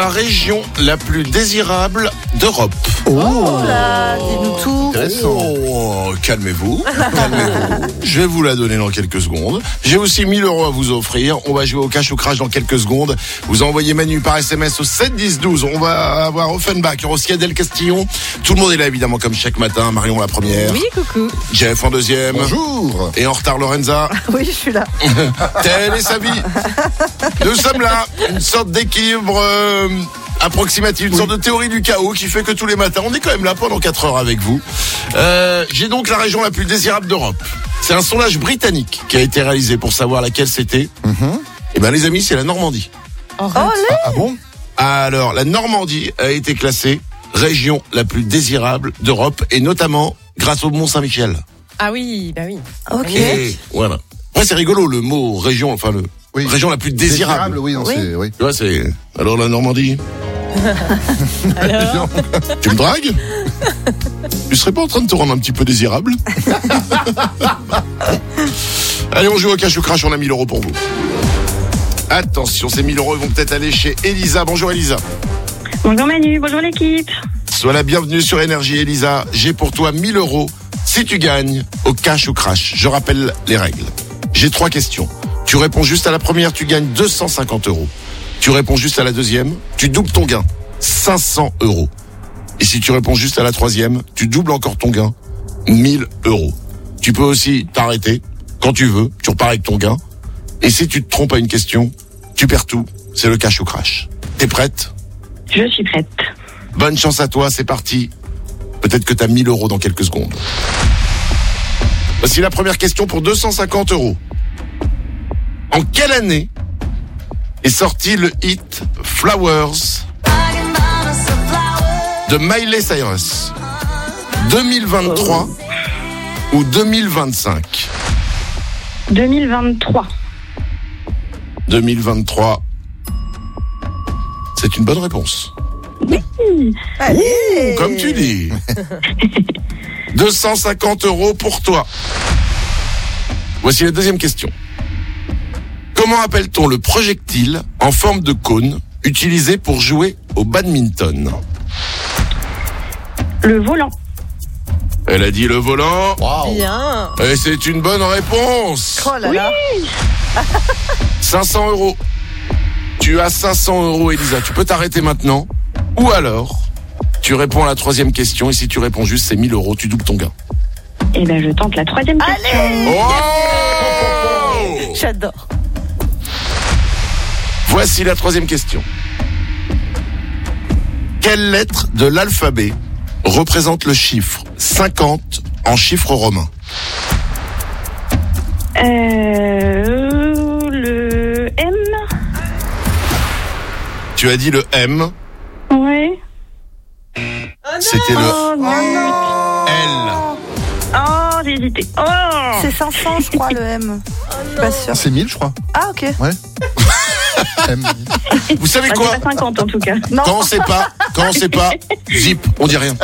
La région la plus désirable d'Europe. Oh là, dis-nous tout. Oh, calmez-vous. Je vais vous la donner dans quelques secondes. J'ai aussi 1000 € à vous offrir. On va jouer au cash ou crash dans quelques secondes. Vous envoyez Manu par SMS au 7 10 12. On va avoir Offenbach, Rossia Del Castillon. Tout le monde est là évidemment comme chaque matin. Marion la première. Oui, coucou. Jeff en deuxième. Bonjour. Et en retard Lorenza. Oui, je suis là. Telle est sa vie. Nous sommes là. Une sorte d'équilibre approximatif, une sorte de théorie du chaos qui fait que tous les matins, on est quand même là pendant 4 heures avec vous. J'ai donc la région la plus désirable d'Europe. C'est un sondage britannique qui a été réalisé pour savoir laquelle c'était. Et ben les amis, c'est la Normandie. Oh, Ah bon? Alors, la Normandie a été classée région la plus désirable d'Europe et notamment grâce au Mont-Saint-Michel. Ah oui, bah oui. ok. Et voilà. Ouais, c'est rigolo le mot région, enfin région la plus désirable. Oui, non, Oui. c'est, oui. Tu vois, c'est... Alors la Normandie, Alors, tu me dragues? Tu serais pas en train de te rendre un petit peu désirable? Allez, on joue au cash ou crash, on a 1000 € pour vous. Attention, ces 1000 € ils vont peut-être aller chez Elisa. Bonjour Elisa. Bonjour Manu, bonjour l'équipe. Sois la bienvenue sur Énergie Elisa. J'ai pour toi 1000 € si tu gagnes au cash ou crash. Je rappelle les règles. J'ai 3 questions. Tu réponds juste à la première, tu gagnes 250 €. Tu réponds juste à la deuxième, tu doubles ton gain, 500 €. Et si tu réponds juste à la troisième, tu doubles encore ton gain, 1000 €. Tu peux aussi t'arrêter quand tu veux, tu repars avec ton gain. Et si tu te trompes à une question, tu perds tout. C'est le cash ou crash. T'es prête? Je suis prête. Bonne chance à toi, c'est parti. Peut-être que t'as 1000 € dans quelques secondes. Voici la première question pour 250 €. En quelle année est sorti le hit Flowers de Miley Cyrus? 2023 ou 2025? 2023. 2023. C'est une bonne réponse. Allez. Comme tu dis. 250 € pour toi. Voici la deuxième question. Comment appelle-t-on le projectile en forme de cône utilisé pour jouer au badminton? Le volant. Elle a dit le volant. Waouh. bien. Et c'est une bonne réponse. Oh là là. 500 €. Tu as 500 € Elisa. Tu peux t'arrêter maintenant. Ou alors, tu réponds à la troisième question. Et si tu réponds juste, c'est 1000 €. Tu doubles ton gain. Eh ben, je tente la troisième question. Allez. Oh! J'adore. Voici la troisième question. Quelle lettre de l'alphabet représente le chiffre 50 en chiffre romain? Le M. Tu as dit le M, Ouais. c'était le Oh non. L. Oh, j'ai hésité. Oh. C'est 500, je crois, le M. Je suis pas sûre. C'est 1000, je crois. Ah, ok. Ouais. M. Vous savez Ah, quoi? c'est pas 50 en tout cas. Non. Quand on sait pas, zip, on dit rien.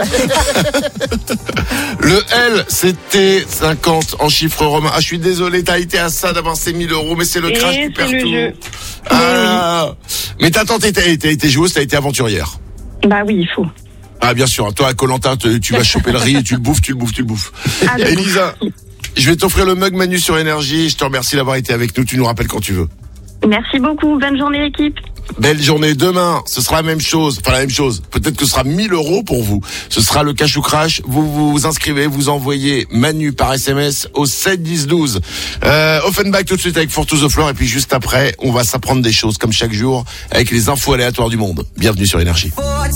Le L, c'était 50 en chiffre romain. Ah, je suis désolé, t'as été à ça d'avoir ces 1000 €, mais c'est le crash, tu c'est perds le tout. jeu. Ah. Mais t'as tenté, t'as été joueuse, t'as été aventurière. Bah oui, il faut. Ah, bien sûr. Toi, à Koh-Lanta, tu vas choper le riz et tu le bouffes. Ah, d'accord. Elisa, je vais t'offrir le mug Manu sur Énergie. Je te remercie d'avoir été avec nous. Tu nous rappelles quand tu veux. Merci beaucoup. Bonne journée l'équipe. Belle journée. Demain, ce sera la même chose. Enfin, la même chose. Peut-être que ce sera 1000 € pour vous. Ce sera le cash ou crash. Vous vous inscrivez, vous envoyez Manu par SMS au 7 10 12. Offenbach tout de suite avec For to the Floor. Et puis juste après, on va s'apprendre des choses comme chaque jour avec les infos aléatoires du monde. Bienvenue sur Énergie.